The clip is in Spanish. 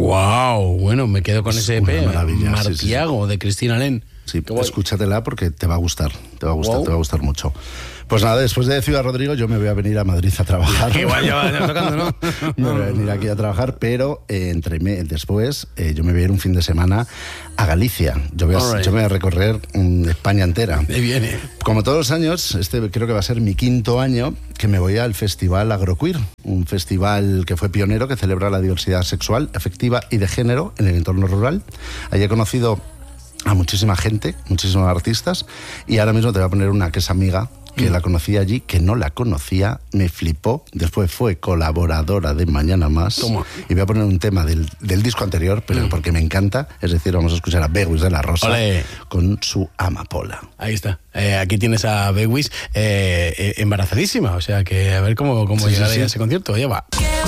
Wow, bueno, me quedo con ese EP, Martiago, de Cristina Len. Sí, escúchatela porque te va a gustar, te va a gustar mucho. Pues nada, después de Ciudad Rodrigo yo me voy a venir a Madrid a trabajar. Igual ya va tocando, ¿no? Me voy a venir aquí a trabajar, pero después yo me voy a ir un fin de semana a Galicia. Yo me voy a recorrer España entera. Me viene. Como todos los años, creo que va a ser mi 5º año que me voy al Festival Agroqueer, un festival que fue pionero, que celebra la diversidad sexual, afectiva y de género en el entorno rural. Allí he conocido a muchísima gente, muchísimos artistas, y ahora mismo te voy a poner una que es amiga, que la conocí allí, que no la conocía, me flipó, después fue colaboradora de Mañana Más. Toma. Y voy a poner un tema del disco anterior, pero porque me encanta, es decir, vamos a escuchar a Bewis de la Rosa. Olé. Con su Amapola. Ahí está, aquí tienes a Bewis embarazadísima, o sea que a ver cómo llegará a ese concierto, ya va.